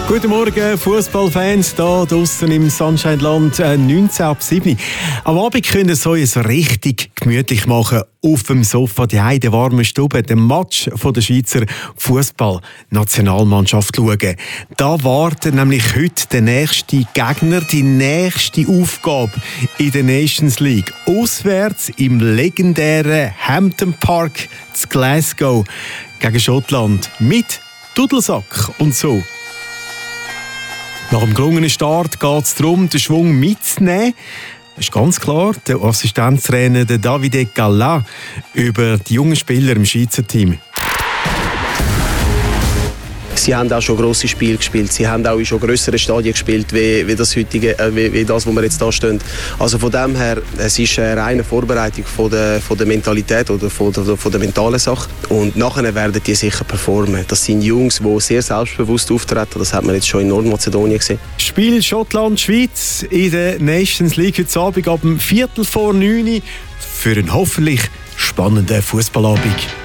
Guten Morgen, Fußballfans hier draussen im Sunshine-Land, 19 ab 7. Am Abend können so es richtig gemütlich machen auf dem Sofa, die heide warme Stube, den Match von der Schweizer Fußball-Nationalmannschaft schauen. Da wartet nämlich heute der nächste Gegner, die nächste Aufgabe in der Nations League. Auswärts im legendären Hampden Park zu Glasgow gegen Schottland mit Dudelsack und so. Nach dem gelungenen Start geht es darum, den Schwung mitzunehmen. Das ist ganz klar der Assistenztrainer Davide Galla über die jungen Spieler im Schweizer Team. Sie haben auch schon grosse Spiele gespielt, sie haben auch in schon grösseren Stadien gespielt, wie das heutige, wie das, wo wir jetzt da stehen. Also von dem her, es ist eine reine Vorbereitung von der Mentalität oder von der mentalen Sache. Und nachher werden die sicher performen. Das sind Jungs, die sehr selbstbewusst auftreten. Das hat man jetzt schon in Nordmazedonien gesehen. Spiel Schottland-Schweiz in der Nations League heute Abend ab 8:45 für einen hoffentlich spannenden Fußballabend.